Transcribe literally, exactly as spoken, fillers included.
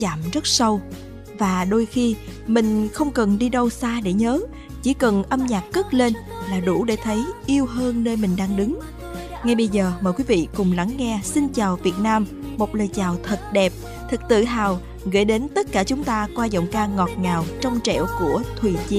chạm rất sâu. Và đôi khi mình không cần đi đâu xa để nhớ, chỉ cần âm nhạc cất lên là đủ để thấy yêu hơn nơi mình đang đứng. Ngay bây giờ mời quý vị cùng lắng nghe Xin chào Việt Nam, một lời chào thật đẹp, thật tự hào gửi đến tất cả chúng ta qua giọng ca ngọt ngào trong trẻo của Thùy Chi.